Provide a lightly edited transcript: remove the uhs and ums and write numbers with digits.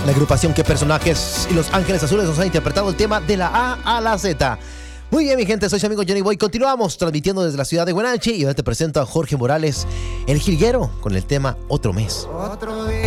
La agrupación Que Personajes y Los Ángeles Azules nos han interpretado el tema de la A a la Z. Muy bien, mi gente, soy su amigo Johnny Boy. Continuamos transmitiendo desde la ciudad de Huenanche y ahora te presento a Jorge Morales, el jilguero, con el tema Otro Mes.